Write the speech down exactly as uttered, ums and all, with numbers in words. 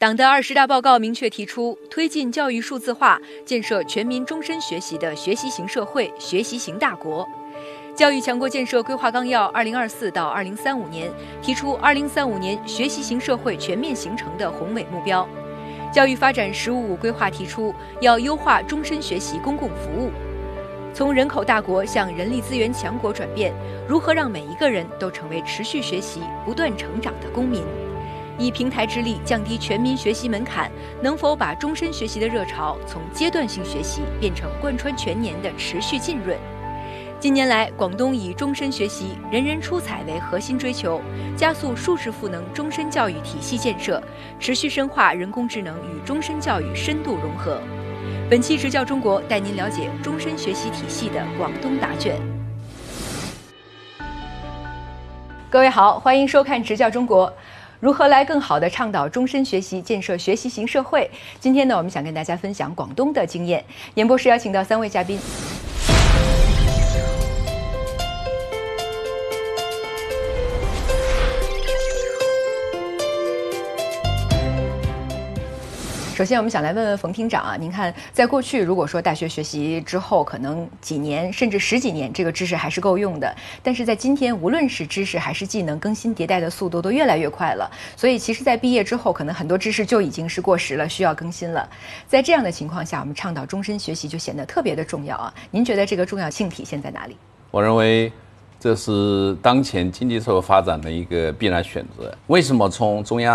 党的二十大报告明确提出，推进教育数字化，建设全民终身学习的学习型社会、学习型大国。教育强国建设规划纲要二零二四到二零三五年提出二零三五年学习型社会全面形成的宏伟目标。教育发展“十五五”规划提出，要优化终身学习公共服务。从人口大国向人力资源强国转变，如何让每一个人都成为持续学习、不断成长的公民？以平台之力降低全民学习门槛，能否把终身学习的热潮从阶段性学习变成贯穿全年的持续浸润？近年来，广东以终身学习、人人出彩为核心追求，加速数字赋能终身教育体系建设，持续深化人工智能与终身教育深度融合。本期执教中国带您了解终身学习体系的广东答卷。各位好，欢迎收看执教中国。如何来更好地倡导终身学习，建设学习型社会？今天呢，我们想跟大家分享广东的经验。演播室邀请到三位嘉宾。首先，我们想来问问冯厅长啊，您看，在过去，如果说大学学习之后，可能几年甚至十几年，这个知识还是够用的。但是在今天，无论是知识还是技能，更新迭代的速度都越来越快了。所以，其实，在毕业之后，可能很多知识就已经是过时了，需要更新了。在这样的情况下，我们倡导终身学习就显得特别的重要啊。您觉得这个重要性体现在哪里？ 我认为这是当前经济社会发展的一个必然选择。为什么从中央